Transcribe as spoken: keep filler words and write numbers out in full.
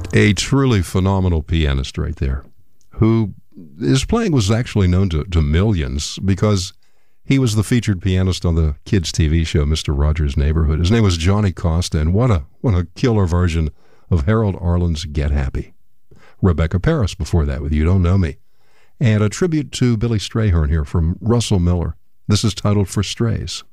A truly phenomenal pianist right there, who his playing was actually known to, to millions because he was the featured pianist on the kids' T V show, Mister Rogers' Neighborhood. His name was Johnny Costa, and what a, what a killer version of Harold Arlen's Get Happy. Rebecca Paris before that with You Don't Know Me. And a tribute to Billy Strayhorn here from Russell Miller. This is titled For Strays.